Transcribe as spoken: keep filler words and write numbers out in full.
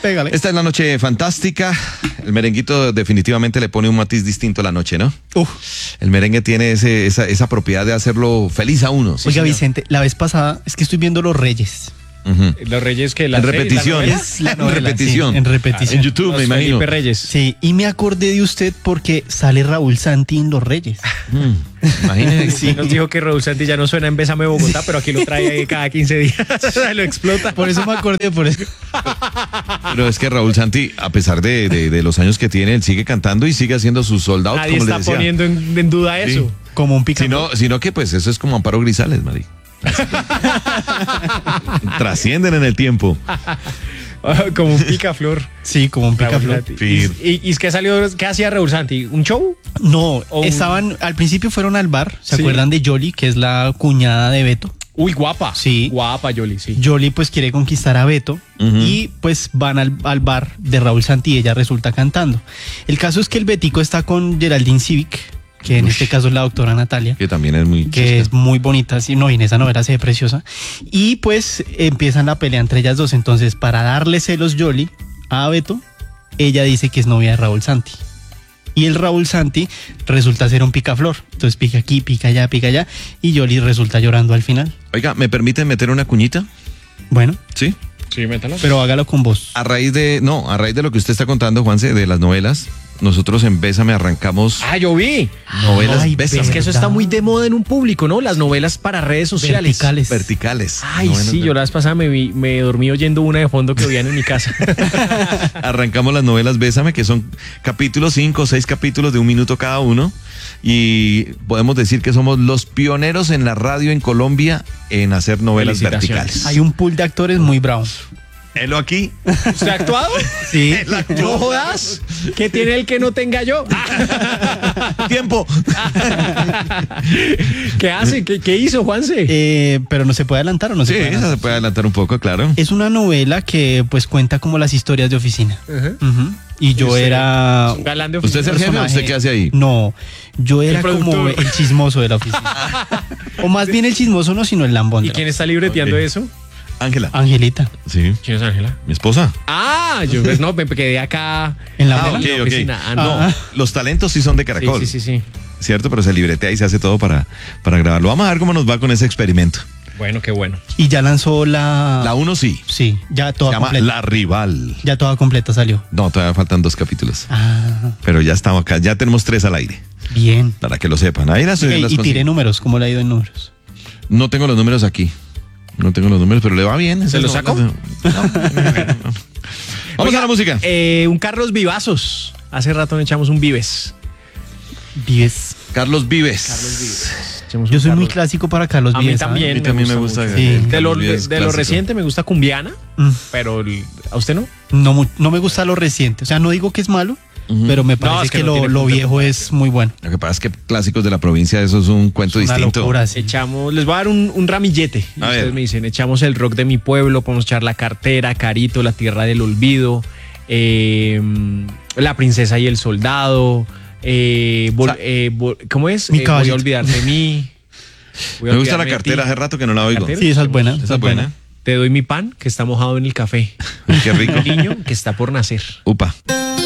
Pégale. Esta es la noche fantástica. El merenguito definitivamente le pone un matiz distinto a la noche, ¿no? Uf. El merengue tiene ese, esa, esa propiedad de hacerlo feliz a uno. Oiga, Vicente, la vez pasada es que estoy viendo Los Reyes. Uh-huh. Los Reyes que la En serie, repetición. la Es la En novela, repetición. sí, en repetición. En YouTube, Los me imagino. Felipe Reyes. Sí, y me acordé de usted porque sale Raúl Santi en Los Reyes. Mm, imagínese. Sí, nos dijo que Raúl Santi ya no suena en Bésame Bogotá, pero aquí lo trae cada quince días. Lo explota. Por eso me acordé, por eso. Pero es que Raúl Santi, a pesar de, de, de los años que tiene, él sigue cantando y sigue haciendo sus sold out, Nadie como le está decía. poniendo en, en duda Sí. eso. Como un picante. Sino, sino que pues eso es como Amparo Grisales, Mari. Trascienden en el tiempo. Como un picaflor. Sí, como un Raúl picaflor. Santi. Fir. ¿Y, y, y qué salió? ¿Qué hacía Raúl Santi? ¿Un show? No, O un- estaban, al principio fueron al bar, ¿se Sí. acuerdan de Yoli, que es la cuñada de Beto? Uy, guapa. Sí. Guapa, Yoli, sí. Yoli pues quiere conquistar a Beto Ujú. y pues van al, al bar de Raúl Santi y ella resulta cantando. El caso es que el Betico está con Geraldine Civic, que en Ush. este caso es la doctora Natalia, Que también es muy que chusca. es muy bonita, sí, no, y en esa novela se ve preciosa. Y pues empiezan la pelea entre ellas dos. Entonces, para darle celos Yoli a Beto, ella dice que es novia de Raúl Santi. Y el Raúl Santi resulta ser un picaflor. Entonces pica aquí, pica allá, pica allá. Y Yoli resulta llorando al final. Oiga, ¿me permiten meter una cuñita? Bueno, Sí. Sí, métala. pero hágalo con voz. A raíz de, no, a raíz de lo que usted está contando, Juanse, de las novelas, nosotros en Bésame arrancamos Ah, yo vi. novelas Ay, Bésame. Es que eso está muy de moda en un público, ¿no? Las novelas para redes sociales. Verticales. verticales. Ay, Novelas sí, yo la vez pasada me, vi, me dormí oyendo una de fondo que oían en mi casa. Arrancamos las novelas Bésame, que son capítulos, cinco o seis capítulos de un minuto cada uno. Y podemos decir que somos los pioneros en la radio en Colombia en hacer novelas Felicitaciones. verticales. Hay un pool de actores muy bravo. Helo aquí. ¿Usted ha actuado? Sí. No jodas. ¿Qué tiene el que no tenga yo? Tiempo. ¿Qué hace? ¿Qué, qué hizo, Juanse? Eh, pero no se puede adelantar o no se Sí, puede esa adelantar. se puede adelantar un poco, claro. Es una novela que pues cuenta como las historias de oficina. Ujú. Ujú. Y yo usted era... Un galán de ¿Usted es oficina. el jefe o usted qué hace ahí? No, yo era como productor. el chismoso de la oficina. O más bien el chismoso no, sino el lambón. ¿Y de la quién está libreteando Ok. eso? Ángela. Angelita. Sí. ¿Quién es Ángela? Mi esposa. Ah, yo pues no, me quedé acá En la Ah, novela. ok, en la ok. oficina. Ah, no. No, los talentos sí son de Caracol. Sí, sí, sí, sí. ¿Cierto? Pero se libretea y se hace todo para, para grabarlo. Vamos a ver cómo nos va con ese experimento. Bueno, qué bueno. Y ya lanzó la... La uno sí. Sí, ya Se toda llama completa. La Rival. Ya toda completa salió. No, todavía faltan dos capítulos. Ah, Pero ya estamos acá. Ya tenemos tres al aire. bien. Para que lo sepan. Ahí las, Ey, las y consigo. tiré números, ¿cómo le ha ido en números? No tengo los números aquí. No tengo los números, pero le va bien. ¿Se Esas los saco? novelas de- No, no, no, no. Vamos Oiga, a la música. Eh, un Carlos Vivazos. Hace rato no echamos un Vives. Vives. Carlos Vives. Carlos Vives. Echamos Yo un soy muy Carlos- clásico para Carlos A mí Vives. ¿sabe? también. A mí también me me gusta. gusta mucho. el Sí. De lo, Carlos Vives de lo clásico. reciente me gusta Cumbiana, Mm, pero el- ¿a usted no? No, mu- no me gusta lo reciente. O sea, no digo que es malo, Ujú. pero me No, parece es que que, no lo, tiene lo punto de viejo es muy bueno. Lo que pasa es que clásicos de la provincia, eso es un cuento Una distinto. locura, sí. Echamos, les voy a dar un, un ramillete. Y A ustedes ver. me dicen, echamos el rock de mi pueblo, podemos echar La Cartera, Carito, La Tierra del Olvido, eh, La Princesa y el Soldado, eh, vol- Sa- eh, vol- ¿cómo es? Mi Eh, voy a caballito. olvidar de mí. Voy a Me gusta la olvidarme de cartera, ti. hace rato que no la oigo. ¿Cartera? Sí, esa es buena. Esa es buena. Te doy mi pan que está mojado en el café. Qué rico. El niño que está por nacer. Upa.